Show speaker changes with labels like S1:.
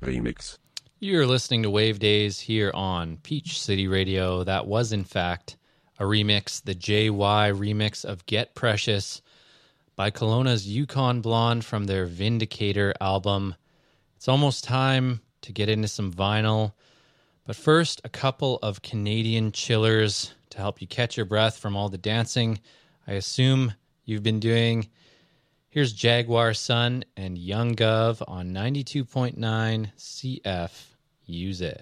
S1: remix.
S2: You're listening to Wave Days here on Peach City Radio. That was, in fact, a remix, the JY remix of Get Precious by Kelowna's Yukon Blonde from their Vindicator album. It's almost time to get into some vinyl, but first, a couple of Canadian chillers to help you catch your breath from all the dancing I assume you've been doing. Here's Jaguar Sun and Young Gov on 92.9 CF. Use it.